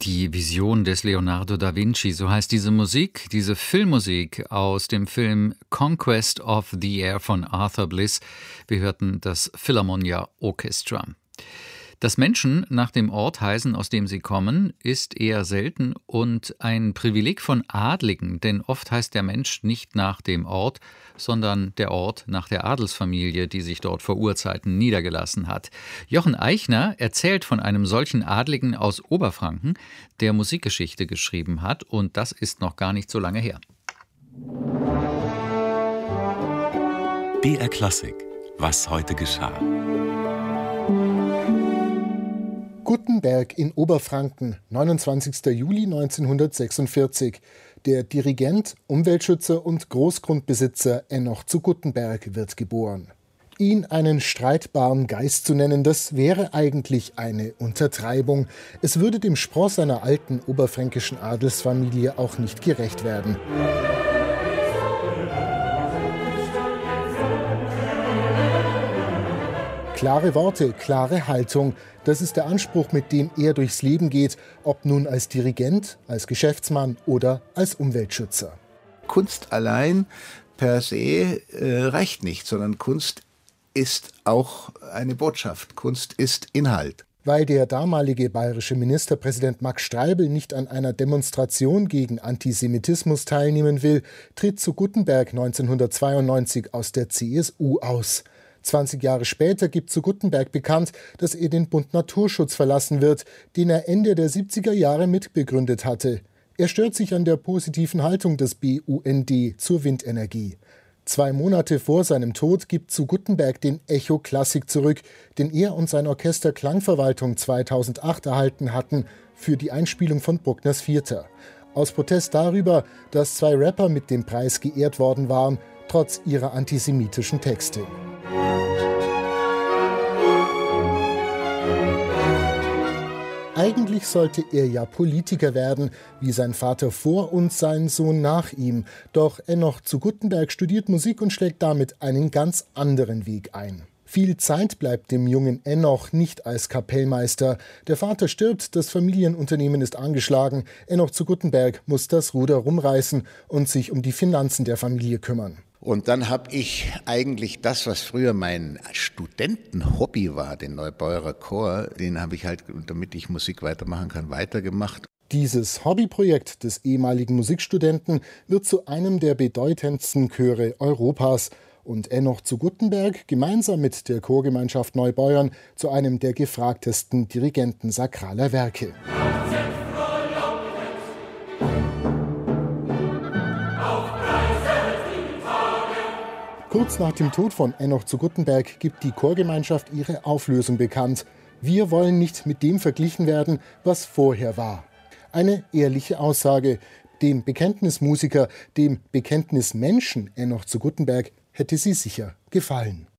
Die Vision des Leonardo da Vinci, so heißt diese Musik, diese Filmmusik aus dem Film Conquest of the Air von Arthur Bliss. Wir hörten das Philharmonia Orchestra. Dass Menschen nach dem Ort heißen, aus dem sie kommen, ist eher selten und ein Privileg von Adligen, denn oft heißt der Mensch nicht nach dem Ort, sondern der Ort nach der Adelsfamilie, die sich dort vor Urzeiten niedergelassen hat. Jochen Eichner erzählt von einem solchen Adligen aus Oberfranken, der Musikgeschichte geschrieben hat, und das ist noch gar nicht so lange her. BR Klassik. Was heute geschah. Guttenberg in Oberfranken, 29. Juli 1946. Der Dirigent, Umweltschützer und Großgrundbesitzer Enoch zu Guttenberg wird geboren. Ihn einen streitbaren Geist zu nennen, das wäre eigentlich eine Untertreibung. Es würde dem Spross einer alten oberfränkischen Adelsfamilie auch nicht gerecht werden. Klare Worte, klare Haltung, das ist der Anspruch, mit dem er durchs Leben geht, ob nun als Dirigent, als Geschäftsmann oder als Umweltschützer. Kunst allein per se reicht nicht, sondern Kunst ist auch eine Botschaft, Kunst ist Inhalt. Weil der damalige bayerische Ministerpräsident Max Streibl nicht an einer Demonstration gegen Antisemitismus teilnehmen will, tritt zu Guttenberg 1992 aus der CSU aus. 20 Jahre später gibt zu Guttenberg bekannt, dass er den Bund Naturschutz verlassen wird, den er Ende der 70er Jahre mitbegründet hatte. Er stört sich an der positiven Haltung des BUND zur Windenergie. 2 Monate vor seinem Tod gibt zu Guttenberg den Echo Klassik zurück, den er und sein Orchester Klangverwaltung 2008 erhalten hatten für die Einspielung von Bruckners Vierter. Aus Protest darüber, dass 2 Rapper mit dem Preis geehrt worden waren, trotz ihrer antisemitischen Texte. Eigentlich sollte er ja Politiker werden, wie sein Vater vor und sein Sohn nach ihm. Doch Enoch zu Guttenberg studiert Musik und schlägt damit einen ganz anderen Weg ein. Viel Zeit bleibt dem jungen Enoch nicht als Kapellmeister. Der Vater stirbt, das Familienunternehmen ist angeschlagen. Enoch zu Guttenberg muss das Ruder rumreißen und sich um die Finanzen der Familie kümmern. Und dann habe ich eigentlich das, was früher mein Studentenhobby war, den Neubauerer Chor, den habe ich halt, damit ich Musik weitermachen kann, weitergemacht. Dieses Hobbyprojekt des ehemaligen Musikstudenten wird zu einem der bedeutendsten Chöre Europas und Enoch zu Guttenberg gemeinsam mit der Chorgemeinschaft Neubeuern zu einem der gefragtesten Dirigenten sakraler Werke. Kurz nach dem Tod von Enoch zu Guttenberg gibt die Chorgemeinschaft ihre Auflösung bekannt. Wir wollen nicht mit dem verglichen werden, was vorher war. Eine ehrliche Aussage. Dem Bekenntnismusiker, dem Bekenntnismenschen Enoch zu Guttenberg hätte sie sicher gefallen.